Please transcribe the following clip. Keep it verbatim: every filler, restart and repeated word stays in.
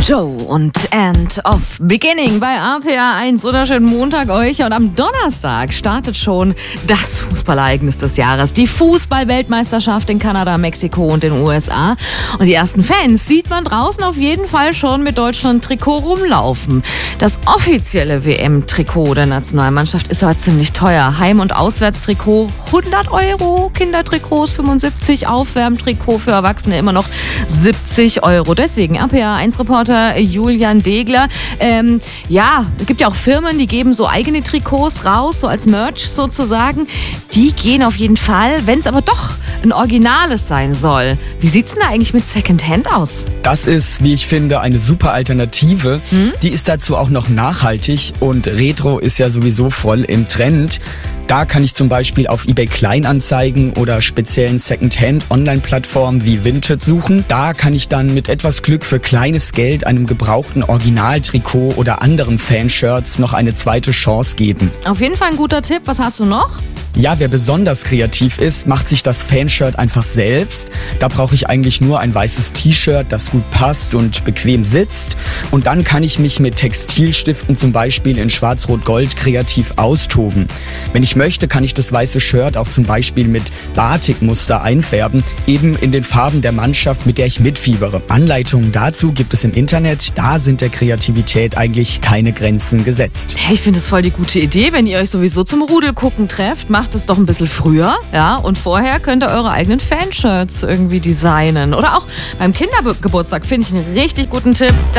Joe und End of Beginning bei A P R eins. Wunderschönen Montag euch. Und am Donnerstag startet schon das Fußballereignis des Jahres. Die Fußball-Weltmeisterschaft in Kanada, Mexiko und den U S A. Und die ersten Fans sieht man draußen auf jeden Fall schon mit Deutschland-Trikot rumlaufen. Das offizielle W M-Trikot der Nationalmannschaft ist aber ziemlich teuer. Heim- und Auswärtstrikot hundert Euro, Kindertrikots fünfundsiebzig, Aufwärmtrikot für Erwachsene immer noch siebzig Euro. Deswegen A P R eins-Reporter Julian Degler. Ähm, ja, es gibt ja auch Firmen, die geben so eigene Trikots raus, so als Merch sozusagen. Die gehen auf jeden Fall, wenn es aber doch ein Originales sein soll. Wie sieht es denn da eigentlich mit Secondhand aus? Das ist, wie ich finde, eine super Alternative. Hm? Die ist dazu auch noch nachhaltig und Retro ist ja sowieso voll im Trend. Da kann ich zum Beispiel auf eBay Kleinanzeigen oder speziellen Secondhand-Online-Plattformen wie Vinted suchen. Da kann ich dann mit etwas Glück für kleines Geld einem gebrauchten Originaltrikot oder anderen Fanshirts noch eine zweite Chance geben. Auf jeden Fall ein guter Tipp. Was hast du noch? Ja, wer besonders kreativ ist, macht sich das Fanshirt einfach selbst. Da brauche ich eigentlich nur ein weißes T-Shirt, das gut passt und bequem sitzt. Und dann kann ich mich mit Textilstiften zum Beispiel in Schwarz-Rot-Gold kreativ austoben. Wenn ich möchte, kann ich das weiße Shirt auch zum Beispiel mit Batikmuster einfärben, eben in den Farben der Mannschaft, mit der ich mitfiebere. Anleitungen dazu gibt es im Internet. Da sind der Kreativität eigentlich keine Grenzen gesetzt. Hey, ich finde das voll die gute Idee, wenn ihr euch sowieso zum Rudelgucken trefft. Macht es doch ein bisschen früher, ja, und vorher könnt ihr eure eigenen Fanshirts irgendwie designen. Oder auch beim Kindergeburtstag finde ich einen richtig guten Tipp.